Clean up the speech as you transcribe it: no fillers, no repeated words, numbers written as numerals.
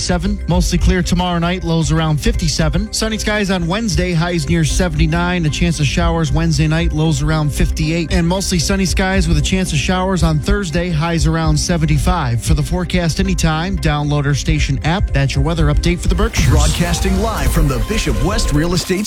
47. Mostly clear tomorrow night, lows around 57. Sunny skies on Wednesday, highs near 79. A chance of showers Wednesday night, lows around 58. And mostly sunny skies with a chance of showers on Thursday, highs around 75. For the forecast anytime, download our station app. That's your weather update for the Berkshires. Broadcasting live from the Bishop West Real Estate